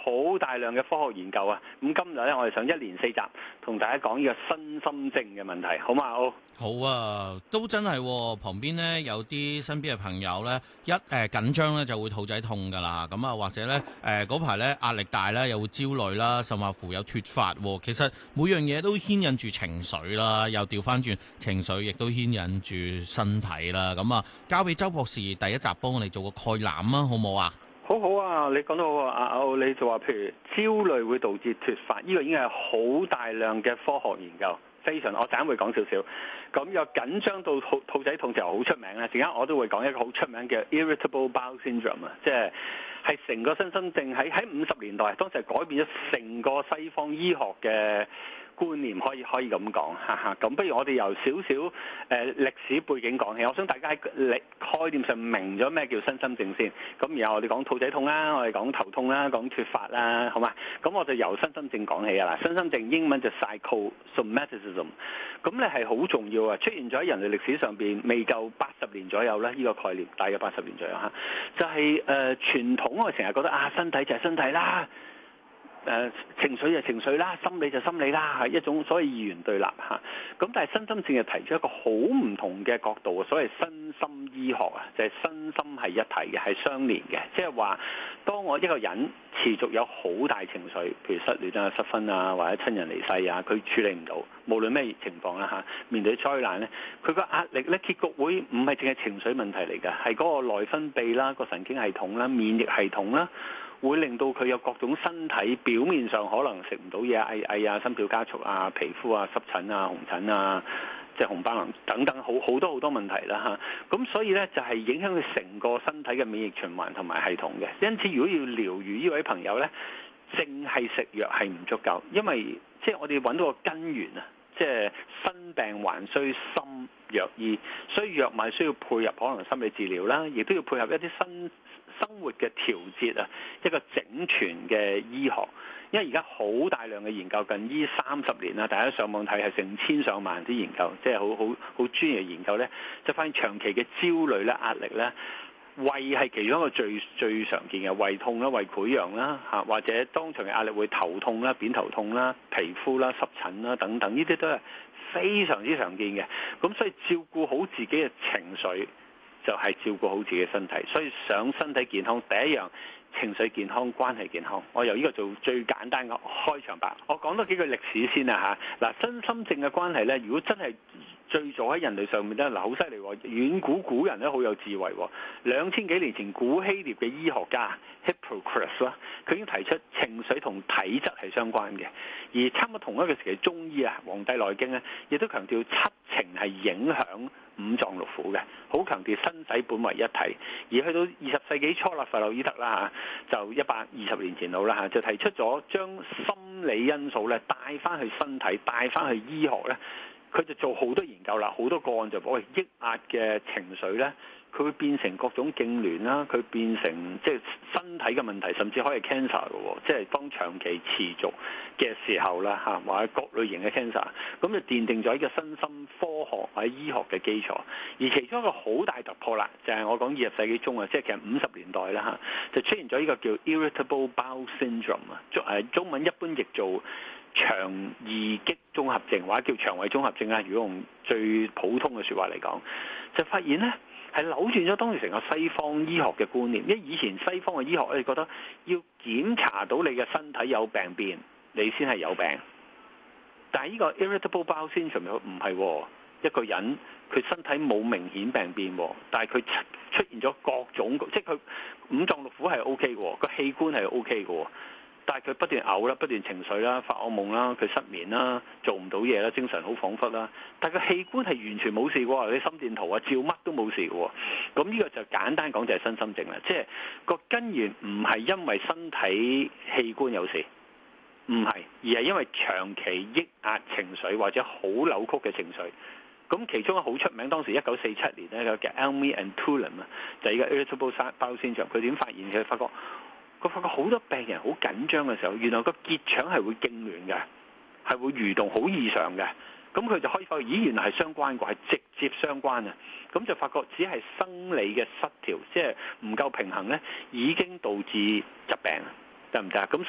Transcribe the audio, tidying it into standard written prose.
好大量嘅科學研究啊。咁今日咧，我哋想一連4集同大家講呢個身心症嘅問題，好嘛？ 好啊，都真係喎，旁邊咧有啲身邊嘅朋友咧，緊張咧就會肚仔痛㗎啦，咁啊或者咧嗰排咧壓力大咧又會焦慮啦，甚或乎有脫髮喎。其實每樣嘢都牽引住情緒啦，又調翻轉情緒，亦都牽引住身體啦。咁啊，交俾周博士第一集幫我哋做個概覽啊，好唔好啊？ 好好啊，你講到好啊，阿歐，你就話譬如焦慮會導致脫髮，呢個已經係好大量嘅科學研究。非常，我陣間會講少少。咁又緊張到肚仔痛就好出名咧。陣間我都會講一個好出名嘅 irritable bowel syndrome 啊，即係成個身心症喺50年代，當時係改變咗成個西方醫學嘅觀念，可以咁講嚇。咁不如我哋由少少歷史背景講起，我想大家喺概念上明咗咩叫身心症先。咁然後我哋講肚仔痛啦，我哋講頭痛啦，講脫髮啦，好嘛？咁我就由身心症講起啊啦。身心症英文就 psychosomatism， 咁咧係好重要啊，出現咗喺人類歷史上邊未夠80年左右啦，呢個概念大約80年左右嚇，就係傳統我成日覺得身體就係身體啦。情緒就情緒啦，心理就心理啦，係一種所謂二元對立嚇。咁但係身心症就提出一個好唔同嘅角度，所謂身心醫學啊，就係身心係一體嘅，係相連嘅。即係話，當我一個人持續有好大情緒，譬如失戀啊、失婚啊，或者親人離世啊，佢處理唔到，無論咩情況啦嚇，面對災難咧，佢個壓力咧結局會唔係淨係情緒問題嚟嘅，係嗰個內分泌啦、個神經系統啦、免疫系統啦。會令到佢有各種身體表面上可能食唔到嘢，翳啊、心跳加速啊、皮膚啊、濕疹啊、紅疹啊、即係紅斑狼等等，好多問題啦嚇。咁所以咧就係影響佢成個身體嘅免疫循環同埋系統嘅。因此，如果要療癒呢位朋友咧，淨係食藥係唔足夠，因為即係我哋揾到個根源啊，即係身病還需心藥醫，所以藥物需要配合可能心理治療啦，亦都要配合一啲生活嘅調節啊，一個整全嘅醫學。因為而家好大量嘅研究，近呢30年啦，大家上網睇係成千上萬啲研究，即係好專業嘅研究咧，就發現長期嘅焦慮咧、壓力咧，胃係其中一個最常見嘅胃痛啦、胃潰瘍啦嚇，或者當場嘅壓力會頭痛啦、扁頭痛啦、皮膚啦、濕疹啦等等，呢啲都係非常之常見嘅。咁所以照顧好自己嘅情緒，就係照顧好自己嘅身體，所以想身體健康，第一樣情緒健康、關係健康。我由呢個做最簡單嘅開場白。我講多幾句歷史先啊嚇。嗱，身心症嘅關係咧，如果真係最早喺人類上面咧，嗱好犀利喎！遠古人咧好有智慧喎。2000幾年前，古希臘嘅醫學家 Hippocrates 啦，佢已經提出情緒同體質係相關嘅。而差唔多同一個時期，中醫啊，《黃帝內經》咧，亦都強調七情係影響五臟六腑嘅，好強調身體本為一體。而去到20世紀初啦，弗洛伊德啦嚇，就120年前到啦嚇，就提出咗將心理因素咧帶翻去身體，帶翻去醫學咧。佢就做好多研究啦，好多個案就話，抑壓嘅情緒咧，佢會變成各種痙攣啦，佢變成即係身體嘅問題，甚至可以 cancer 嘅喎，即係當長期持續嘅時候啦嚇，或者各類型嘅 cancer，咁就奠定咗一個身心科學或者醫學嘅基礎。而其中一個好大突破啦，就係我講20世紀中啊，即係其實50年代啦嚇，就出現咗呢個叫 irritable bowel syndrome 啊，中文一般譯做腸易激綜合症或者叫腸胃綜合症啊，如果用最普通嘅説話嚟講，就發現咧係扭轉咗當時成個西方醫學嘅觀念。因為以前西方嘅醫學我哋覺得要檢查到你嘅身體有病變，你先係有病。但係呢個 irritable bowel syndrome 唔係一個人佢身體冇明顯病變，但係佢出現咗各種，即係佢五臟六腑係 OK 嘅，個器官係 OK 嘅。但係佢不斷嘔啦，不斷情緒啦，發惡夢啦，佢失眠啦，做唔到嘢啦，精神好恍惚啦。但係個器官係完全冇事嘅喎，你心電圖啊照乜都冇事嘅喎。咁呢個就簡單講就係身心症啦，即係個根源唔係因為身體器官有事，唔係，而係因為長期抑壓情緒或者好扭曲嘅情緒。咁其中一個好出名，當時1947年咧有叫 Elmy and Tulin 啊，就係呢個 irritable bowel syndrome。佢點發現嘅？佢發覺好多病人好緊張嘅時候，原來個結腸係會痙攣嘅，係會蠕動好異常嘅。咁佢就可以發覺，咦，原來係相關嘅，係直接相關啊！咁就發覺只係生理嘅失調，即係唔夠平衡咧，已經導致疾病，得唔得啊？咁